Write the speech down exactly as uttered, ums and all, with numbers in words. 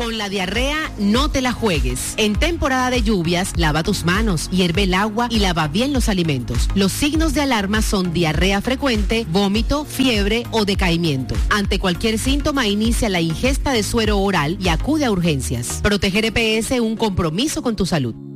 Con la diarrea no te la juegues. En temporada de lluvias, lava tus manos, hierve el agua y lava bien los alimentos. Los signos de alarma son diarrea frecuente, vómito, fiebre o decaimiento. Ante cualquier síntoma, inicia la ingesta de suero oral y acude a urgencias. Proteger E P S, un compromiso con tu salud.